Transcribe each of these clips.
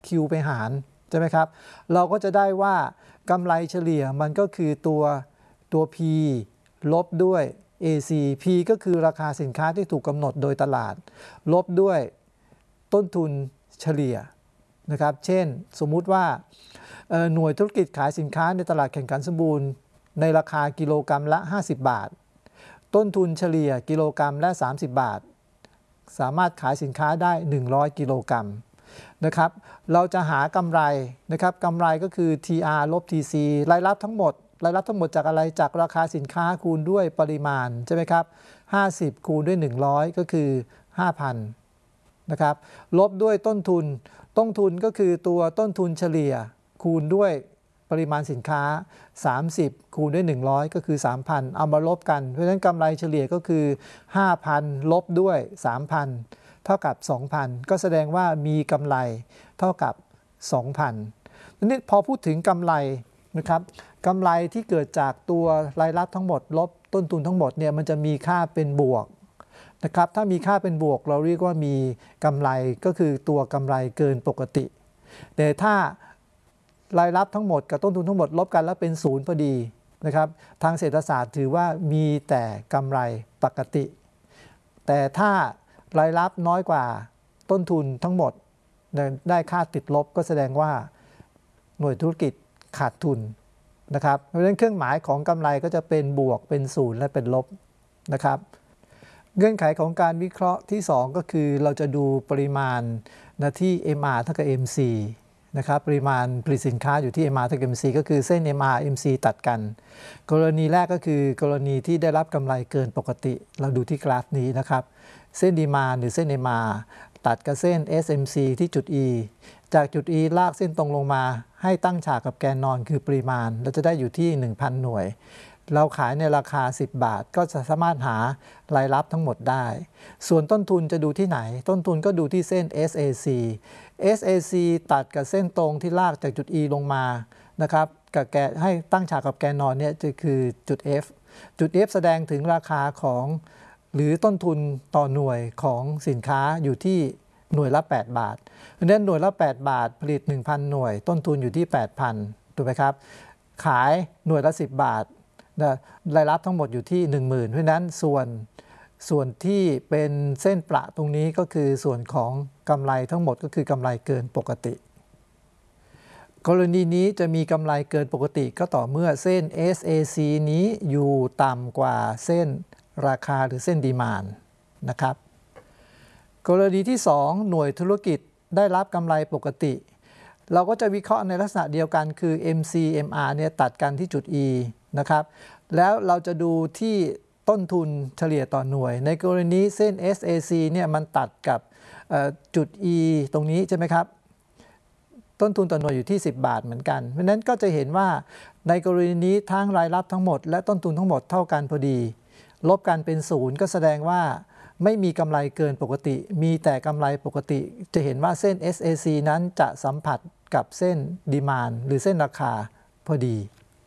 Q ไปหารใช่ไหมครับเราก็จะได้ว่ากำไรเฉลี่ยมันก็คือตัว P ลบด้วย AC P ก็คือราคาสินค้าที่ถูกกำหนดโดยตลาดลบด้วยต้นทุนเฉลี่ยนะครับเช่นสมมุติว่าหน่วยธุรกิจขายสินค้าในตลาดแข่งขันสมบูรณ์ในราคากิโลกรัมละ50 บาทต้นทุนเฉลี่ยกิโลกรัมละ30 บาทสามารถขายสินค้าได้100 กิโลกรัมนะครับเราจะหากำไรนะครับกำไรก็คือ TR ลบ TC รายรับทั้งหมดจากอะไรจากราคาสินค้าคูณด้วยปริมาณใช่ไหมครับ50คูณด้วย100ก็คือ 5,000 นะครับลบด้วยต้นทุนก็คือตัวต้นทุนเฉลี่ยคูณด้วยปริมาณสินค้า30คูณด้วย100ก็คือ 3,000 เอามาลบกันเพราะฉะนั้นกำไรเฉลี่ยก็คือ 5,000 ลบด้วย 3,000 เท่ากับ 2,000 ก็แสดงว่ามีกำไรเท่ากับ 2,000 ทีนี้พอพูดถึงกำไรนะครับกำไรที่เกิดจากตัวรายรับทั้งหมดลบต้นทุนทั้งหมดเนี่ยมันจะมีค่าเป็นบวกนะครับถ้ามีค่าเป็นบวกเราเรียกว่ามีกำไรก็คือตัวกำไรเกินปกติแต่ถ้ารายรับทั้งหมดกับต้นทุนทั้งหมดลบกันแล้วเป็นศูนย์พอดีนะครับทางเศรษฐศาสตร์ถือว่ามีแต่กำไรปกติแต่ถ้ารายรับน้อยกว่าต้นทุนทั้งหมดได้ค่าติดลบก็แสดงว่าหน่วยธุรกิจขาดทุนนะครับเพราะฉะนั้นเครื่องหมายของกำไรก็จะเป็นบวกเป็นศูนย์และเป็นลบนะครับเงื่อนไขของการวิเคราะห์ที่2ก็คือเราจะดูปริมาณที่ MR เท่ากับ MC นะครับปริมาณผลิตสินค้าอยู่ที่ MR เท่ากับ MC ก็คือเส้น MR MC ตัดกันกรณีแรกก็คือกรณีที่ได้รับกำไรเกินปกติเราดูที่กราฟนี้นะครับเส้น Demand หรือเส้น MR ตัดกับเส้น SMC ที่จุด E จากจุด E ลากเส้นตรงลงมาให้ตั้งฉากกับแกนนอนคือปริมาณเราจะได้อยู่ที่ 1,000 หน่วยเราขายในราคา10 บาทก็จะสามารถหารายรับทั้งหมดได้ส่วนต้นทุนจะดูที่ไหนต้นทุนก็ดูที่เส้น SAC ตัดกับเส้นตรงที่ลากจากจุด E ลงมานะครับกับแกนให้ตั้งฉากกับแกนนอนเนี่ยจะคือจุด F จุด F แสดงถึงราคาของหรือต้นทุนต่อหน่วยของสินค้าอยู่ที่หน่วยละ8 บาทเพราะฉะนั้นหน่วยละ8 บาทผลิต 1,000 หน่วยต้นทุนอยู่ที่ 8,000 ถูกไหมครับขายหน่วยละ10 บาทรายรับทั้งหมดอยู่ที่ 10,000 เพราะฉะนั้นส่วนที่เป็นเส้นประตรงนี้ก็คือส่วนของกำไรทั้งหมดก็คือกำไรเกินปกติกรณีนี้จะมีกำไรเกินปกติก็ต่อเมื่อเส้น SAC นี้อยู่ต่ำกว่าเส้นราคาหรือเส้นดีมานด์นะครับกรณีที่2หน่วยธุรกิจได้รับกำไรปกติเราก็จะวิเคราะห์ในลักษณะเดียวกันคือ MC MR เนี่ยตัดกันที่จุด E นะครับแล้วเราจะดูที่ต้นทุนเฉลี่ยต่อหน่วยในกรณีเส้น SAC เนี่ยมันตัดกับจุด E ตรงนี้ใช่ไหมครับต้นทุนต่อหน่วยอยู่ที่10 บาทเหมือนกันเพราะฉะนั้นก็จะเห็นว่าในกรณีนี้ทั้งรายรับทั้งหมดและต้นทุนทั้งหมดเท่ากันพอดีลบกันเป็น0ก็แสดงว่าไม่มีกำไรเกินปกติมีแต่กำไรปกติจะเห็นว่าเส้น SAC นั้นจะสัมผัสกับเส้นดีมานด์หรือเส้นราคาพอดี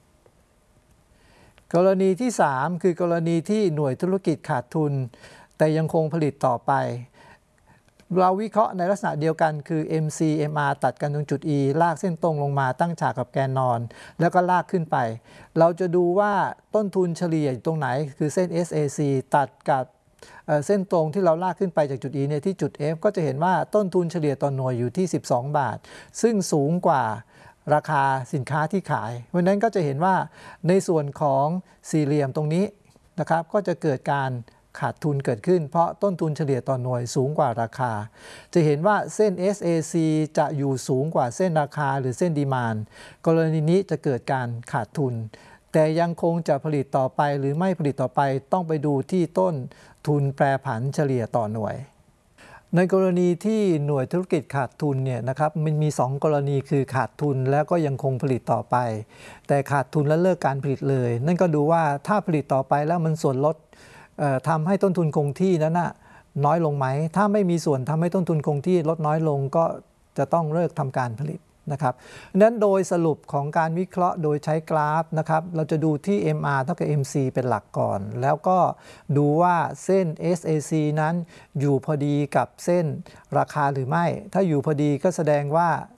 กรณีที่3คือกรณีที่หน่วยธุรกิจขาดทุนแต่ยังคงผลิตต่อไปเราวิเคราะห์ในลักษณะเดียวกันคือ MC MR ตัดกันตรงจุด E ลากเส้นตรงลงมาตั้งฉากกับแกนนอนแล้วก็ลากขึ้นไปเราจะดูว่าต้นทุนเฉลี่ยอยู่ตรงไหนคือเส้น SAC ตัดกับเส้นตรงที่เราลากขึ้นไปจากจุด E เนี่ยที่จุด F ก็จะเห็นว่าต้นทุนเฉลี่ยต่อหน่วยอยู่ที่12 บาทซึ่งสูงกว่าราคาสินค้าที่ขายเพราะนั้นก็จะเห็นว่าในส่วนของสี่เหลี่ยมตรงนี้นะครับก็จะเกิดการขาดทุนเกิดขึ้นเพราะต้นทุนเฉลี่ยต่อหน่วยสูงกว่าราคาจะเห็นว่าเส้น SAC จะอยู่สูงกว่าเส้นราคาหรือเส้นดีมานด์กรณีนี้จะเกิดการขาดทุนแต่ยังคงจะผลิตต่อไปหรือไม่ผลิตต่อไปต้องไปดูที่ต้นทุนแปรผันเฉลี่ยต่อหน่วยในกรณีที่หน่วยธุรกิจขาดทุนเนี่ยนะครับมันมี2 กรณีคือขาดทุนแล้วก็ยังคงผลิตต่อไปแต่ขาดทุนแล้วเลิกการผลิตเลยนั่นก็ดูว่าถ้าผลิตต่อไปแล้วมันส่วนลดทำให้ต้นทุนคงที่นั้นนะน้อยลงไหมถ้าไม่มีส่วนทำให้ต้นทุนคงที่ลดน้อยลงก็จะต้องเลิกทำการผลิตนะครับนั้นโดยสรุปของการวิเคราะห์โดยใช้กราฟนะครับเราจะดูที่ MR เท่ากับ MC เป็นหลักก่อนแล้วก็ดูว่าเส้น SAC นั้นอยู่พอดีกับเส้นราคาหรือไม่ถ้าอยู่พอดีก็แสดงว่า